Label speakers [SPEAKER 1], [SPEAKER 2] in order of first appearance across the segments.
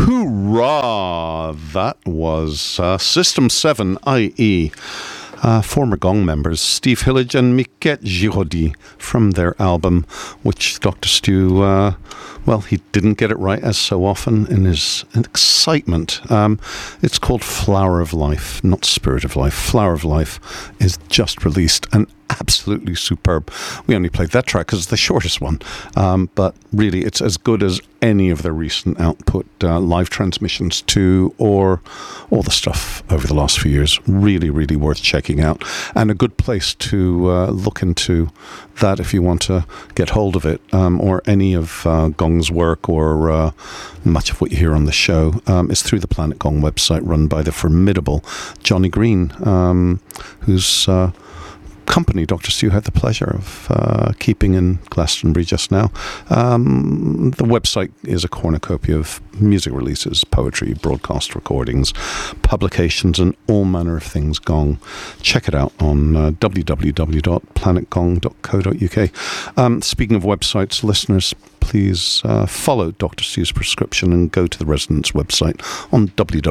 [SPEAKER 1] Hoorah! That was System 7, i.e. Former Gong members Steve Hillage and Miquette Giraudy from their album, which Dr. Stu, he didn't get it right as so often in his excitement. It's called Flower of Life, not Spirit of Life. Flower of Life is just released and absolutely superb. We only played that track because it's the shortest one, but really it's as good as any of their recent output, live transmissions too, or all the stuff over the last few years. Really, really worth checking out, and a good place to look into that if you want to get hold of it, or any of Gong's work, or much of what you hear on the show is through the Planet Gong website, run by the formidable Johnny Green, who's company Dr. Stu had the pleasure of keeping in Glastonbury just now. The website is a cornucopia of music releases, poetry, broadcast recordings, publications, and all manner of things Gong. Check it out on www.planetgong.co.uk. Speaking of websites, listeners, please follow Dr. Stu's prescription and go to the Resonance website on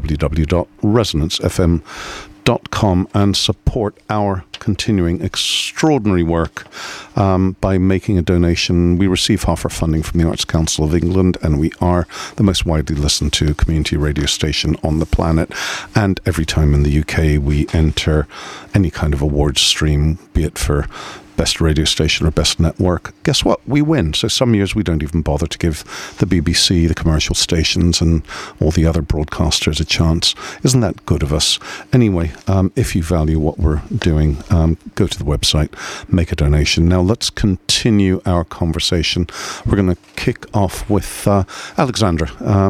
[SPEAKER 1] www.resonancefm.com and support our continuing extraordinary work by making a donation. We receive half our funding from the Arts Council of England, and we are the most widely listened to community radio station on the planet. And every time in the UK we enter any kind of awards stream, be it for best radio station or best network, guess what? We win. So some years we don't even bother to give the BBC, the commercial stations, and all the other broadcasters a chance. Isn't that good of us? Anyway, if you value what we're doing, go to the website, make a donation. Now let's continue our conversation. We're going to kick off with Alexandra.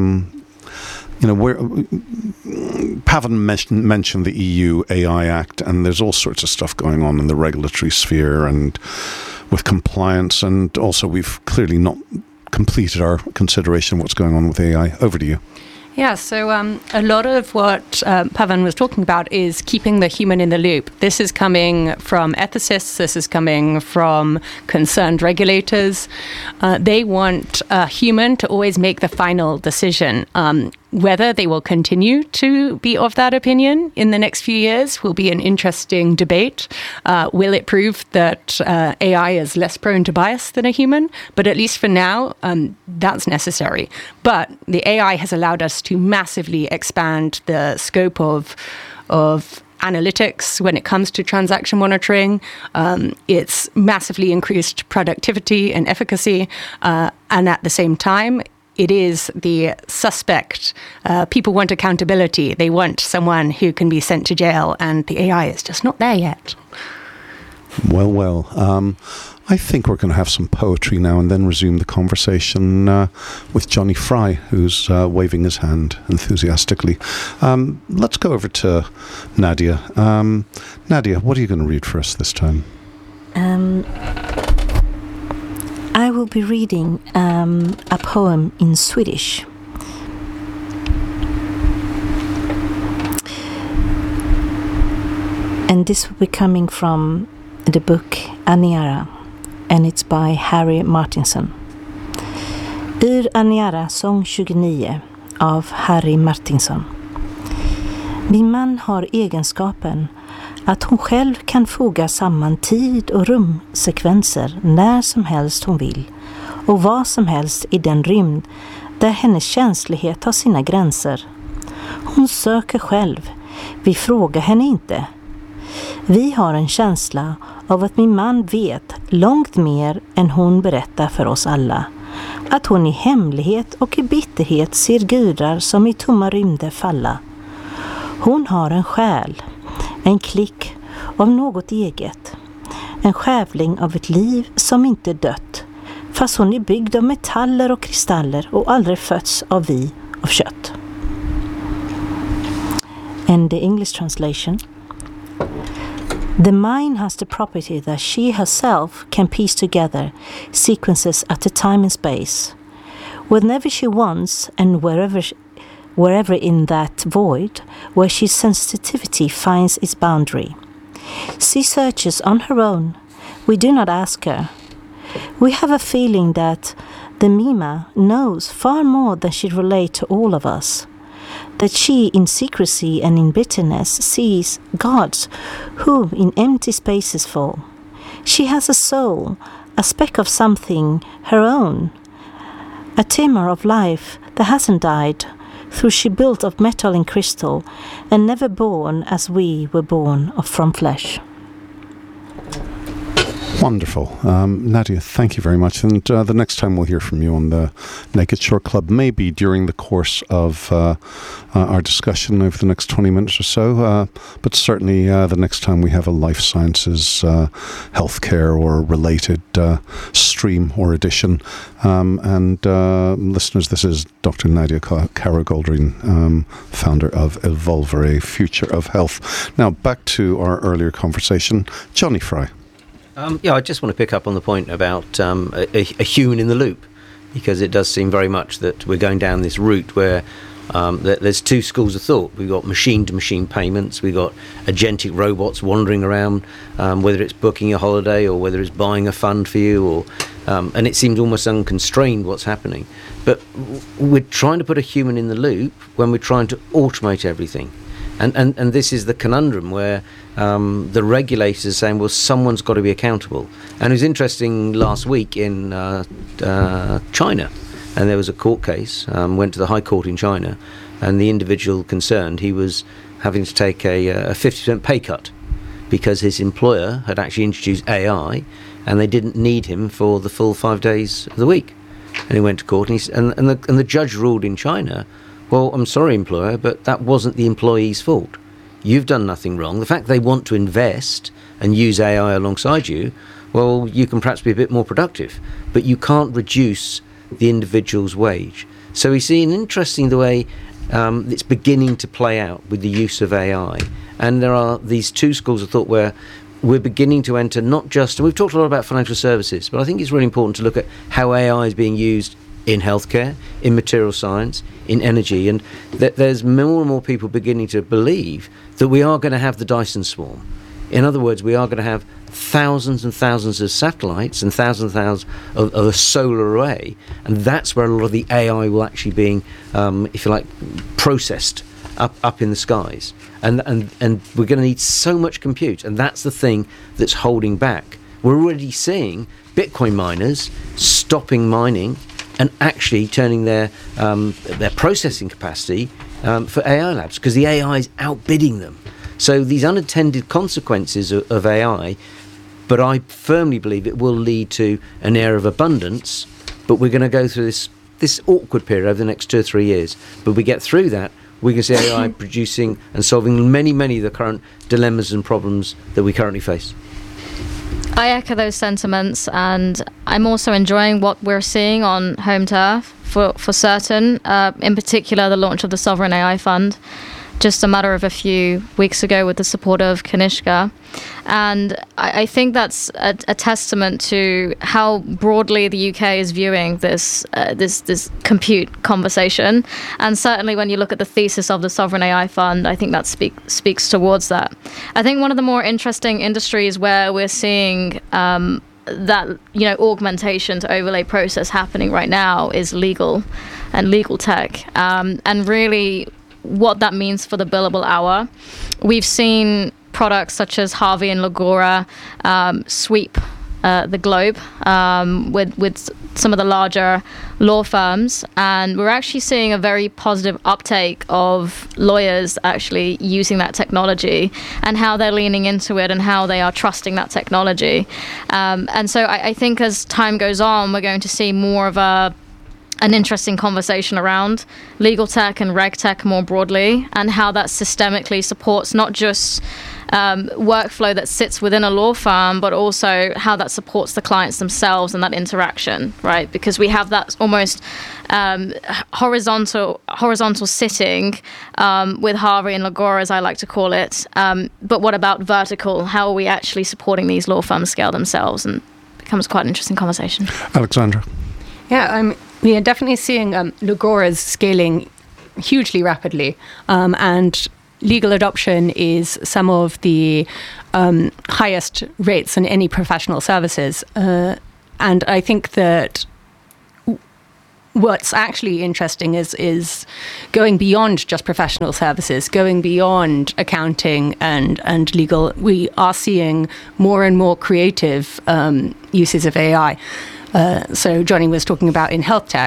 [SPEAKER 1] Pavan mentioned the EU AI Act, and there's all sorts of stuff going on in the regulatory sphere and with compliance, and also we've clearly not completed our consideration of what's going on with AI. Over to you.
[SPEAKER 2] Yeah, so a lot of what Pavan was talking about is keeping the human in the loop. This is coming from ethicists. This is coming from concerned regulators. They want a human to always make the final decision. Whether they will continue to be of that opinion in the next few years will be an interesting debate. Will it prove that AI is less prone to bias than a human? But at least for now, that's necessary. But the AI has allowed us to massively expand the scope of analytics when it comes to transaction monitoring. It's massively increased productivity and efficacy. And at the same time, it is the suspect. People want accountability. They want someone who can be sent to jail, and the AI is just not there yet.
[SPEAKER 1] Well. I think we're going to have some poetry now and then resume the conversation with Johnny Fry, who's waving his hand enthusiastically. Let's go over to Nadia. Nadia, what are you going to read for us this time?
[SPEAKER 3] I will be reading a poem in Swedish. And this will be coming from the book Aniara, and it's by Harry Martinson. Ur Aniara, sång 29 av Harry Martinson. Min man har egenskapen att hon själv kan foga samman tid- och rumsekvenser när som helst hon vill, och vad som helst i den rymd där hennes känslighet har sina gränser. Hon söker själv, vi frågar henne inte. Vi har en känsla av att min man vet långt mer än hon berättar för oss alla. Att hon i hemlighet och i bitterhet ser gudar som i tomma rymder falla. Hon har en själ, en klick av något eget. En skärvling av ett liv som inte dött, fast hon är byggd av metaller och kristaller och aldrig fötts av kött. And the English translation. The mind has the property that she herself can piece together sequences at a time and space. Whenever she wants, and wherever in that void where she's sensitivity finds its boundary. She searches on her own. We do not ask her. We have a feeling that the Mima knows far more than she relates to all of us. That she, in secrecy and in bitterness, sees gods whom in empty spaces fall. She has a soul, a speck of something, her own, a timber of life that hasn't died, though she built of metal and crystal, and never born as we were born from flesh.
[SPEAKER 1] Wonderful. Nadia, thank you very much. And the next time we'll hear from you on the Naked Shore Club, maybe during the course of our discussion over the next 20 minutes or so, but certainly the next time we have a life sciences, healthcare or related stream or edition. And listeners, this is Dr. Nadia Cara-Goldring, founder of Evolvere, Future of Health. Now, back to our earlier conversation. Johnny Fry.
[SPEAKER 4] I just want to pick up on the point about a human in the loop, because it does seem very much that we're going down this route where there's two schools of thought. We've got machine-to-machine payments, we've got agentic robots wandering around, whether it's booking a holiday or whether it's buying a fund for you, or and it seems almost unconstrained what's happening. But we're trying to put a human in the loop when we're trying to automate everything. And this is the conundrum where the regulators are saying, well, someone's got to be accountable. And it was interesting last week in China, and there was a court case, went to the High Court in China, and the individual concerned, he was having to take a 50% pay cut because his employer had actually introduced AI and they didn't need him for the full 5 days of the week. And he went to court, and the judge ruled in China, well, I'm sorry, employer, but that wasn't the employee's fault. You've done nothing wrong. The fact they want to invest and use AI alongside you, well, you can perhaps be a bit more productive, but you can't reduce the individual's wage. So we see an interesting the way it's beginning to play out with the use of AI. And there are these two schools of thought where we're beginning to enter not just, and we've talked a lot about financial services, but I think it's really important to look at how AI is being used in healthcare, in material science, in energy, and there's more and more people beginning to believe that we are going to have the Dyson swarm. In other words, we are going to have thousands and thousands of satellites and thousands of a solar array, and that's where a lot of the AI will actually being, if you like, processed up in the skies. And we're going to need so much compute, and that's the thing that's holding back. We're already seeing Bitcoin miners stopping mining and actually turning their processing capacity for AI labs, because the AI is outbidding them. So these unintended consequences of AI, but I firmly believe it will lead to an era of abundance, but we're going to go through this awkward period over the next 2 or 3 years. But we get through that, we can see AI producing and solving many of the current dilemmas and problems that we currently face.
[SPEAKER 5] I echo those sentiments, and I'm also enjoying what we're seeing on home turf for certain, in particular the launch of the Sovereign AI Fund just a matter of a few weeks ago with the support of Kanishka. And I think that's a testament to how broadly the UK is viewing this compute conversation. And certainly when you look at the thesis of the Sovereign AI Fund, I think that speaks towards that. I think one of the more interesting industries where we're seeing that augmentation to overlay process happening right now is legal and legal tech, and really what that means for the billable hour. We've seen products such as Harvey and Lagora sweep the globe with some of the larger law firms, and we're actually seeing a very positive uptake of lawyers actually using that technology and how they're leaning into it and how they are trusting that technology. And so I think as time goes on, we're going to see more of an interesting conversation around legal tech and reg tech more broadly, and how that systemically supports not just workflow that sits within a law firm, but also how that supports the clients themselves and that interaction, right? Because we have that almost horizontal sitting with Harvey and Lagora, as I like to call it. But what about vertical? How are we actually supporting these law firms scale themselves? And it becomes quite an interesting conversation.
[SPEAKER 1] Alexandra.
[SPEAKER 2] Yeah, we are definitely seeing Lagora's scaling hugely rapidly, and legal adoption is some of the highest rates in any professional services. And I think that what's actually interesting is going beyond just professional services, going beyond accounting and legal. We are seeing more and more creative uses of AI. So Johnny was talking about in health tech.